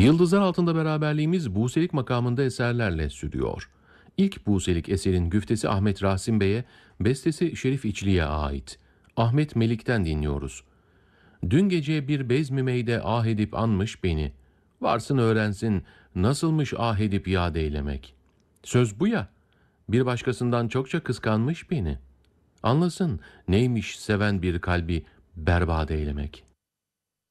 Yıldızlar Altında beraberliğimiz Buselik makamında eserlerle sürüyor. İlk Buselik eserin güftesi Ahmet Rasim Bey'e, bestesi Şerif İçli'ye ait. Ahmet Melik'ten dinliyoruz. Dün gece bir bezmimeyde ah edip anmış beni. Varsın öğrensin nasılmış ah edip yad eylemek. Söz bu ya, bir başkasından çokça kıskanmış beni. Anlasın neymiş seven bir kalbi berbat eylemek.''